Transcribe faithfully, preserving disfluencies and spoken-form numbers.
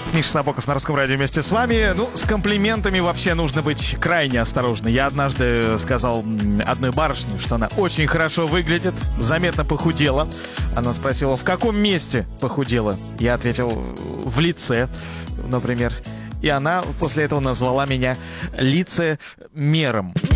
Миша Сапогов на Русском радио вместе с вами. Ну, с комплиментами вообще нужно быть крайне осторожным. Я однажды сказал одной барышне, что она очень хорошо выглядит, заметно похудела. Она спросила, в каком месте похудела? Я ответил, в лице, например. И она после этого назвала меня лицемером.